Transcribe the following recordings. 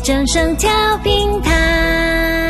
正声调频台。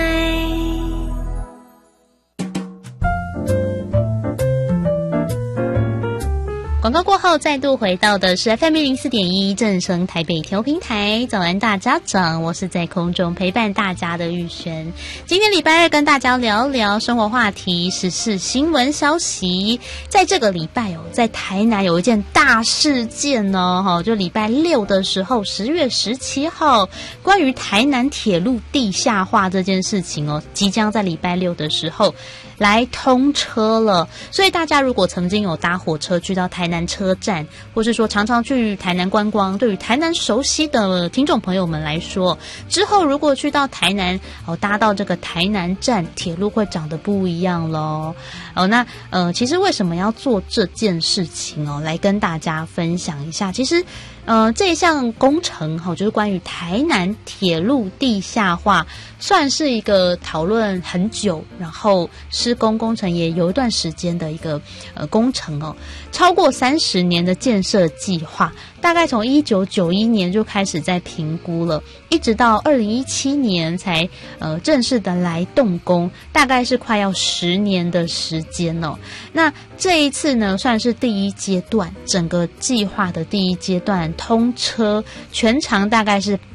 广告过后，再度回到的是 FM 104.1正声台北调频台。早安大家早，我是在空中陪伴大家的玉璇。今天礼拜二跟大家聊聊生活话题、时事新闻消息。在这个礼拜在台南有一件大事件就礼拜六的时候，10月17号，关于台南铁路地下化这件事情即将在礼拜六的时候来通车了。所以大家如果曾经有搭火车去到台南车站，或是说常常去台南观光，对于台南熟悉的听众朋友们来说，之后如果去到台南搭到这个台南站，铁路会长得不一样咯。那其实为什么要做这件事情来跟大家分享一下。其实这一项工程就是关于台南铁路地下化，算是一个讨论很久，然后施工工程也有一段时间的一个工程超过30年的建设计划，大概从1991年就开始在评估了，一直到2017年才正式的来动工，大概是快要10年的时间那这一次呢，算是第一阶段，整个计划的第一阶段通车，全长大概是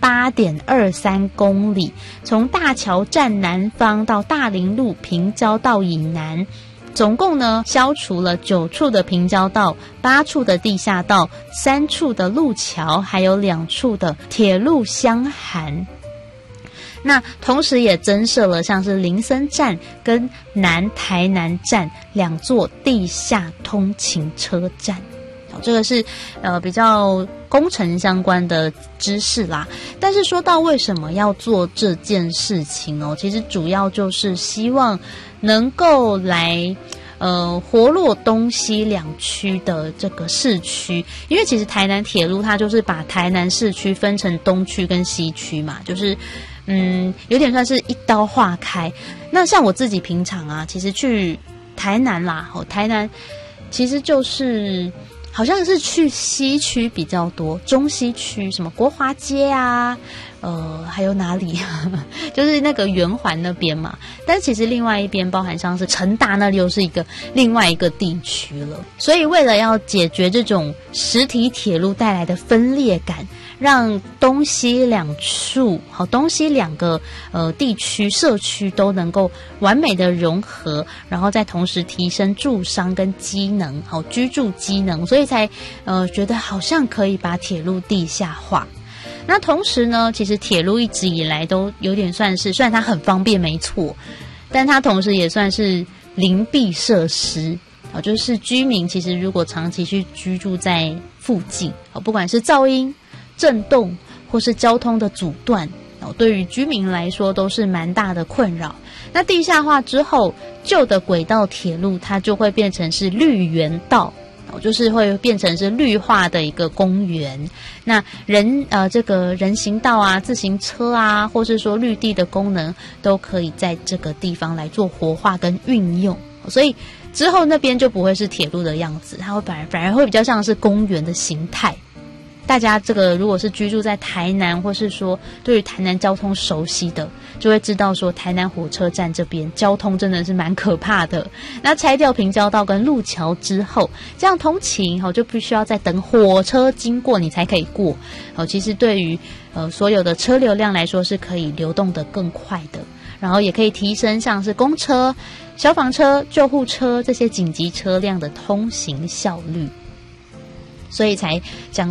8.23公里，从大桥站南方到大林路平交道以南，总共呢消除了9处的平交道、8处的地下道、3处的路桥，还有2处的铁路箱涵。那同时也增设了像是林森站跟南台南站2座地下通勤车站。这个是比较工程相关的知识啦。但是说到为什么要做这件事情其实主要就是希望能够来活络东西2区的这个市区。因为其实台南铁路它就是把台南市区分成东区跟西区嘛，就是有点算是一刀划开。那像我自己平常其实去台南啦，台南其实就是好像是去西区比较多，中西区什么国华街还有哪里就是那个圆环那边嘛。但其实另外一边包含像是成大那里又是另外一个地区了。所以为了要解决这种实体铁路带来的分裂感，让东西2处东西2个地区社区都能够完美的融合，然后再同时提升住商跟机能居住机能，所以才觉得好像可以把铁路地下化。那同时呢，其实铁路一直以来都有点算是，虽然它很方便没错，但它同时也算是邻避设施就是居民其实如果长期去居住在附近不管是噪音、震动或是交通的阻断对于居民来说都是蛮大的困扰。那地下化之后，旧的轨道铁路它就会变成是绿园道，就是会变成是绿化的一个公园。那这个人行道自行车或是说绿地的功能都可以在这个地方来做活化跟运用。所以之后那边就不会是铁路的样子，它会反而会比较像是公园的形态。大家这个如果是居住在台南，或是说对于台南交通熟悉的，就会知道说台南火车站这边交通真的是蛮可怕的。那拆掉平交道跟路桥之后，这样通勤就必须要再等火车经过你才可以过。其实对于所有的车流量来说是可以流动的更快的，然后也可以提升像是公车、消防车、救护车这些紧急车辆的通行效率。所以才讲